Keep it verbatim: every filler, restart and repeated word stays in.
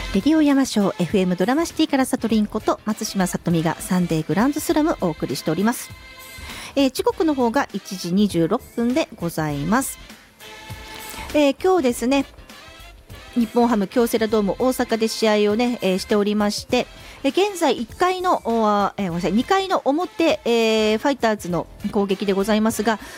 レディオ山椒 エフエム ドラマシティからさとりんこと松島さとみがサンデーグランドスラムお送りしております。えー、時刻の方がいちじにじゅうろっぷんでございます。えー、今日ですね、日本ハム京セラドーム大阪で試合をね、えー、しておりまして、えー、現在いっかいの、えー、ごめんなさいにかいの表、えー、ファイターズの攻撃でございますが、